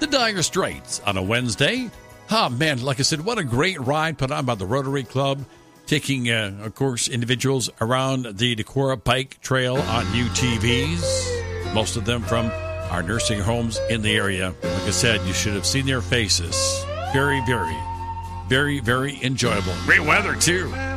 The Dire Straits on a Wednesday. Oh, man, like I said, what a great ride put on by the Rotary Club, taking, of course, individuals around the Decorah Pike Trail on UTVs, most of them from our nursing homes in the area. Like I said, you should have seen their faces. Very, very, very, very enjoyable. Great weather, too.